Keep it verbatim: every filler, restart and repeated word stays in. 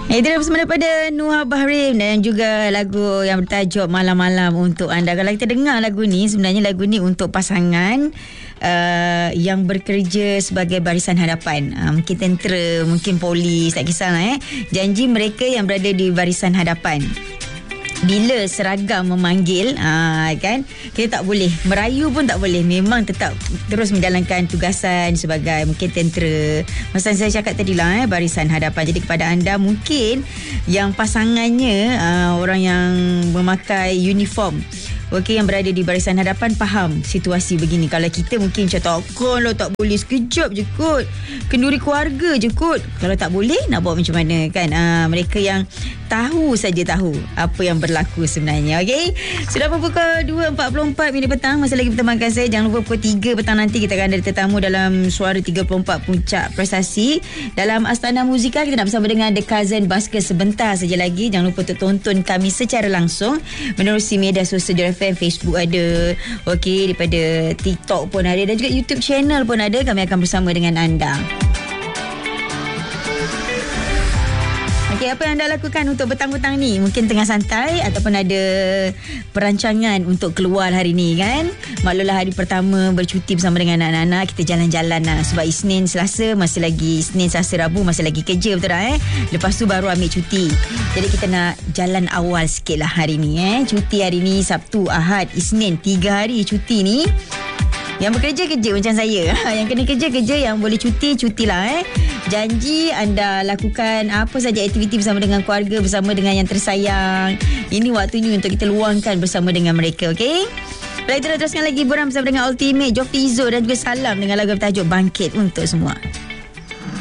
Itu bersama daripada Nuha Bahrim dan juga lagu yang bertajuk Malam-Malam untuk anda. Kalau kita dengar lagu ni, sebenarnya lagu ni untuk pasangan uh, yang bekerja sebagai barisan hadapan. Uh, mungkin tentera, mungkin polis, tak kisahlah eh. Janji mereka yang berada di barisan hadapan, bila seragam memanggil, aa, kan, kita tak boleh merayu pun tak boleh, memang tetap terus menjalankan tugasan sebagai mungkin tentera. Masa saya cakap tadi lah eh, barisan hadapan. Jadi kepada anda mungkin yang pasangannya aa, orang yang memakai uniform, okey, yang berada di barisan hadapan, faham situasi begini. Kalau kita mungkin macam takkan lah, tak boleh, sekejap je kot, kenduri keluarga je kot. Kalau tak boleh, nak buat macam mana kan? Aa, mereka yang tahu saja tahu apa yang berlaku sebenarnya. Okey, sudah pun pukul dua empat puluh empat minit petang. Masih lagi bertemankan saya. Jangan lupa pukul tiga petang nanti kita akan ada tetamu dalam Suara tiga puluh empat Puncak Prestasi. Dalam Astana Muzika kita nak bersama dengan The Cousin Baskers sebentar saja lagi. Jangan lupa untuk tonton kami secara langsung menerusi media sosial F M, Facebook ada, okey, daripada TikTok pun ada, dan juga YouTube channel pun ada. Kami akan bersama dengan anda. Okey, apa yang anda lakukan untuk petang-petang ni? Mungkin tengah santai ataupun ada perancangan untuk keluar hari ni kan? Maklumlah hari pertama bercuti bersama dengan anak-anak, kita jalan-jalan lah. Sebab Isnin, Selasa masih lagi, Isnin, Selasa, Rabu masih lagi kerja, betul tak eh? Lepas tu baru ambil cuti. Jadi kita nak jalan awal sikit lah hari ni eh. Cuti hari ni Sabtu, Ahad, Isnin, tiga hari cuti ni. Yang bekerja kerja macam saya, yang kena kerja kerja, yang boleh cuti cutilah eh. Janji anda lakukan apa saja aktiviti bersama dengan keluarga, bersama dengan yang tersayang. Ini waktunya untuk kita luangkan bersama dengan mereka, okey? Baik, kita teruskan lagi hiburan bersama dengan Ultimate, Jofi Izzul dan juga Salam dengan lagu bertajuk Bangkit untuk semua.